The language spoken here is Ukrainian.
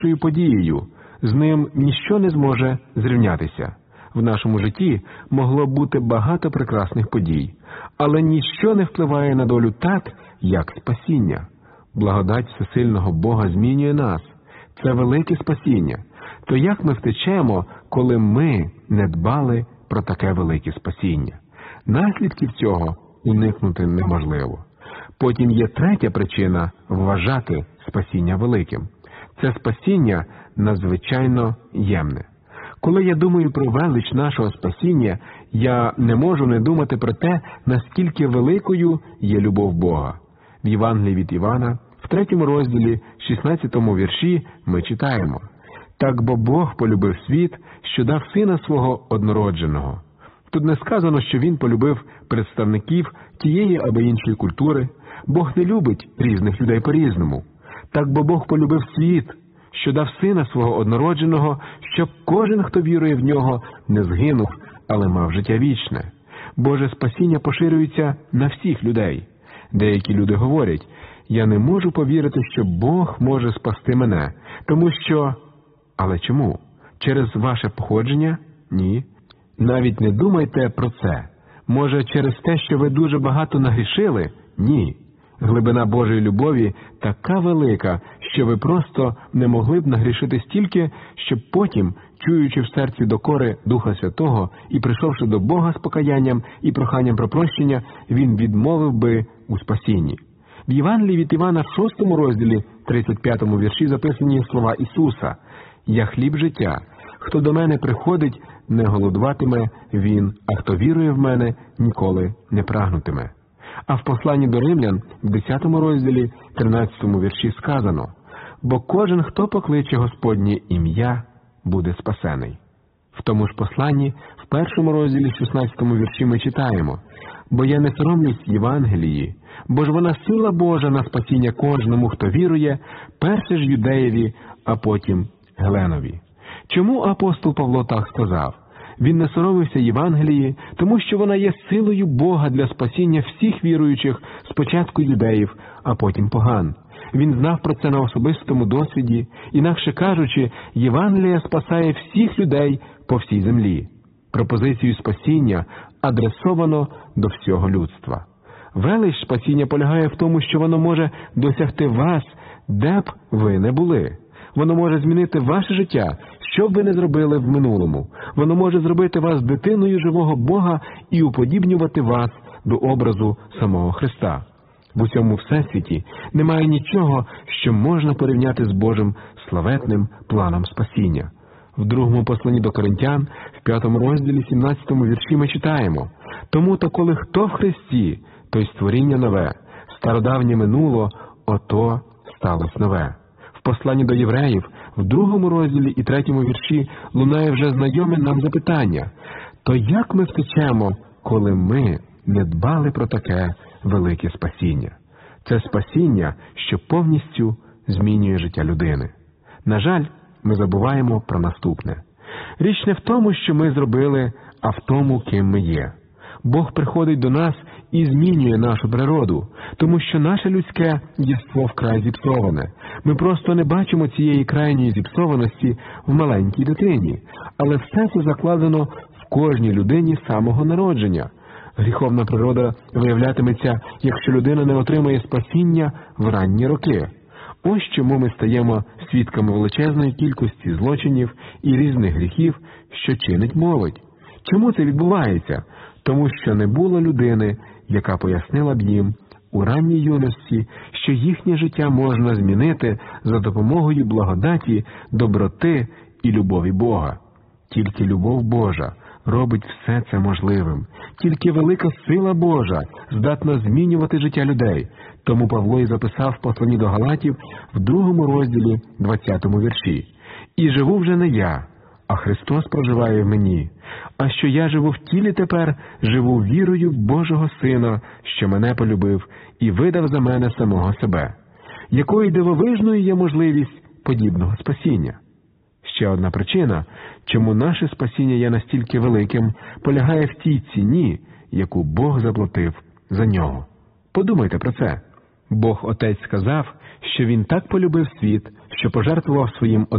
найважливішою подією. З ним ніщо не зможе зрівнятися. В нашому житті могло бути багато прекрасних подій, але ніщо не впливає на долю так, як спасіння. Благодать всесильного Бога змінює нас. Це велике спасіння. То як ми втечемо, коли ми не дбали про таке велике спасіння? Наслідків цього уникнути неможливо. Потім є третя причина вважати спасіння великим. Це спасіння надзвичайно ємне. Коли я думаю про велич нашого спасіння, я не можу не думати про те, наскільки великою є любов Бога. В Євангелії від Івана, в 3 розділі, 16 вірші ми читаємо: «Так бо Бог полюбив світ, що дав Сина Свого однородженого». Тут не сказано, що Він полюбив представників тієї або іншої культури. Бог не любить різних людей по-різному. Так бо Бог полюбив світ, що дав Сина Свого однородженого, щоб кожен, хто вірує в Нього, не згинув, але мав життя вічне. Боже спасіння поширюється на всіх людей. Деякі люди говорять: «Я не можу повірити, що Бог може спасти мене, тому що…» Але чому? Через ваше походження? Ні. Навіть не думайте про це. Може, через те, що ви дуже багато нагрішили? Ні. Глибина Божої любові така велика, що ви просто не могли б нагрішити стільки, щоб потім, чуючи в серці докори Духа Святого і прийшовши до Бога з покаянням і проханням про прощення, Він відмовив би у спасінні. В Євангелії від Івана в 6 розділі, 35 вірші записані слова Ісуса: «Я хліб життя. Хто до мене приходить, не голодуватиме він, а хто вірує в мене, ніколи не прагнутиме». А в посланні до Римлян, в 10 розділі, 13 вірші сказано: «Бо кожен, хто покличе Господнє ім'я, буде спасений». В тому ж посланні, в 1 розділі, 16 вірші ми читаємо: «Бо я не соромлюсь Євангелії, бо ж вона сила Божа на спасіння кожному, хто вірує, перше ж юдеєві, а потім Геленові». Чому апостол Павло так сказав? Він не соромився Євангелії, тому що вона є силою Бога для спасіння всіх віруючих, спочатку юдеїв, а потім поган. Він знав про це на особистому досвіді, інакше кажучи, Євангелія спасає всіх людей по всій землі. Пропозицію спасіння адресовано до всього людства. Велич спасіння полягає в тому, що воно може досягти вас, де б ви не були. Воно може змінити ваше життя, що б ви не зробили в минулому. Воно може зробити вас дитиною живого Бога і уподібнювати вас до образу самого Христа. В усьому всесвіті немає нічого, що можна порівняти з Божим славетним планом спасіння. В 2 посланні до Коринтян, в 5 розділі, 17 вірші ми читаємо: «Тому-то, коли хто в Христі, то й створіння нове, стародавнє минуло, ото сталось нове». В посланні до євреїв, в 2 розділі і 3 вірші лунає вже знайоме нам запитання: «То як ми втечемо, коли ми не дбали про таке велике спасіння?» Це спасіння, що повністю змінює життя людини. На жаль, ми забуваємо про наступне. Річ не в тому, що ми зробили, а в тому, ким ми є. Бог приходить до нас і змінює нашу природу, тому що наше людське єство вкрай зіпсоване. Ми просто не бачимо цієї крайньої зіпсованості в маленькій дитині, але все це закладено в кожній людині з самого народження. Гріховна природа виявлятиметься, якщо людина не отримає спасіння в ранні роки. Ось чому ми стаємо свідками величезної кількості злочинів і різних гріхів, що чинить молодь. Чому це відбувається? Тому що не було людини, яка пояснила б їм у ранній юності, що їхнє життя можна змінити за допомогою благодаті, доброти і любові Бога. Тільки любов Божа робить все це можливим. Тільки велика сила Божа здатна змінювати життя людей. Тому Павло і записав в посланні до Галатів в 2 розділі, 20 вірші: «І живу вже не я, а Христос проживає в мені. А що я живу в тілі тепер, живу вірою в Божого Сина, що мене полюбив і видав за мене самого себе». Якою дивовижною є можливість подібного спасіння? Ще одна причина, чому наше спасіння є настільки великим, полягає в тій ціні, яку Бог заплатив за нього. Подумайте про це. Бог Отець сказав, що Він так полюбив світ, що пожертвував своїм